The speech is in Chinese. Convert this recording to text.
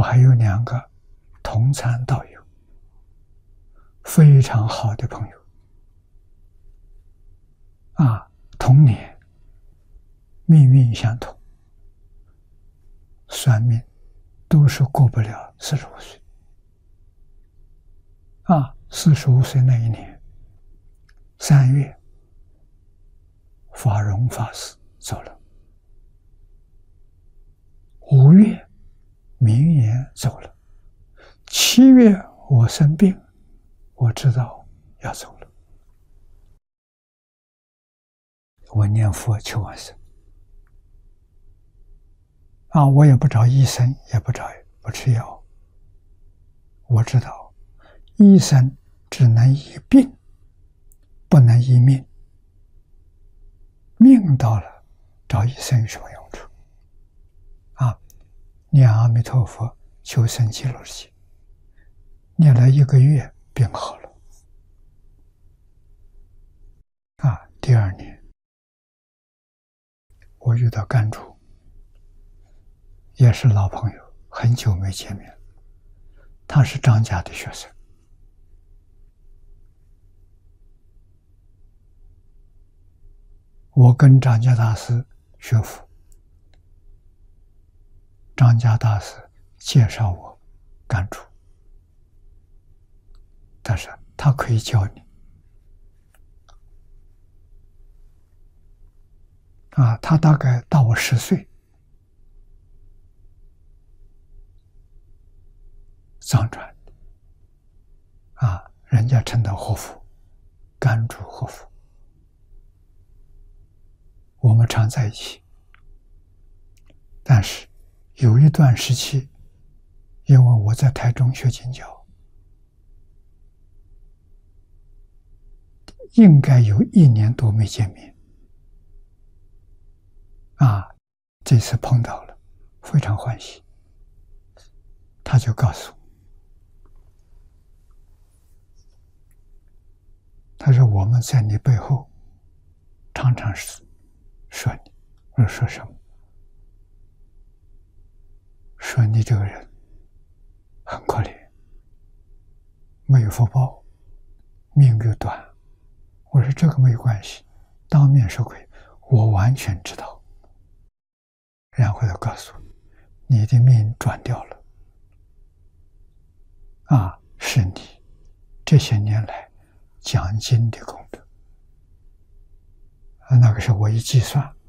还有2个同参道友，非常好的朋友，同年命运相同，算命都是过不了45岁。45岁那一年3月，法荣法师走了，5月明言走了，7月我生病，我知道要走了，我念佛求往生。我也不找医生，也不吃药。我知道医生只能医病，不能医命。命到了，找医生有什么用处？念阿弥陀佛，求生极乐世界，念了1个月，病好了。第2年，我遇到甘珠，也是老朋友，很久没见面了。他是张家的学生，我跟张家大师学佛，张家大师介绍我甘珠，他说他可以教你。他大概大我10岁，藏传人家称他活佛，甘珠活佛。我们常在一起，但是有一段时期，因为我在台中学经教，应该有1年多没见面。这次碰到了，非常欢喜。他就告诉我，他说我们在你背后常常说你。我说说什么？说你这个人很可怜，没有福报，命又短。我说这个没有关系，当面说可以，我完全知道。然后他告诉我，你的命转掉了。是你这些年来讲经的功德。那个时候我一计算，